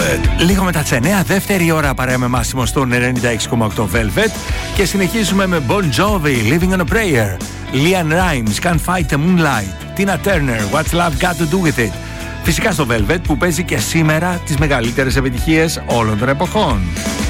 Λίγο μετά τις 9, δεύτερη ώρα παρέα με Μάσιμο στον 96,8 Velvet και συνεχίζουμε με Bon Jovi, Living on a Prayer, Lian Rimes, Can't Fight the Moonlight, Tina Turner, What's Love Got to Do With It. Φυσικά στο Velvet που παίζει και σήμερα τις μεγαλύτερες επιτυχίες όλων των εποχών.